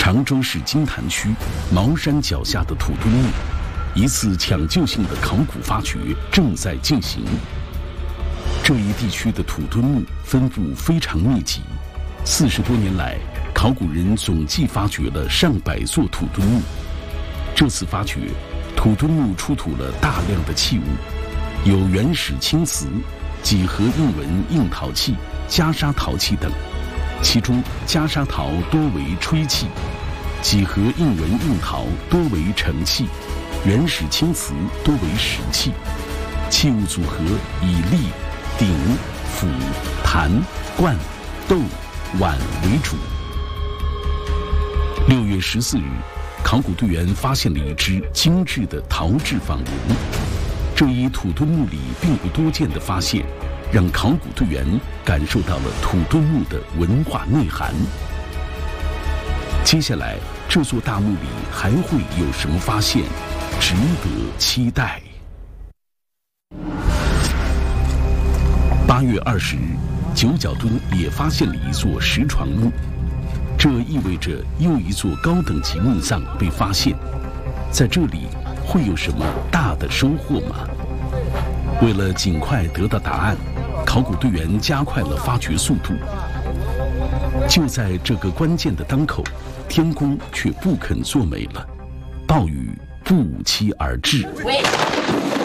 常州市金坛区茅山脚下的土墩墓，一次抢救性的考古发掘正在进行。这一地区的土墩墓分布非常密集，40多年来，考古人总计发掘了上百座土墩墓。这次发掘，土墩墓出土了大量的器物，有原始青瓷、几何印纹硬陶器、袈裟陶器等。其中袈裟陶多为吹器，几何印纹硬陶多为盛器，原始青瓷多为石器。器物组合以立、鼎、釜、坛、罐、豆、碗为主。6月14日，考古队员发现了一只精致的陶制仿人。这一土墩墓里并不多见的发现，让考古队员感受到了土墩墓的文化内涵。接下来，这座大墓里还会有什么发现，值得期待。8月20日，九角墩也发现了一座石床墓，这意味着又一座高等级墓葬被发现。在这里会有什么大的收获吗？为了尽快得到答案，考古队员加快了发掘速度。就在这个关键的当口，天公却不肯作美了，暴雨不期而至。